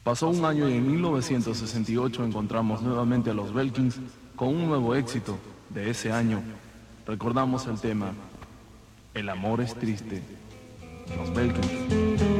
Pasó un año y en 1968 encontramos nuevamente a los Belkins con un nuevo éxito de ese año. Recordamos el tema El amor es triste, los Belkins.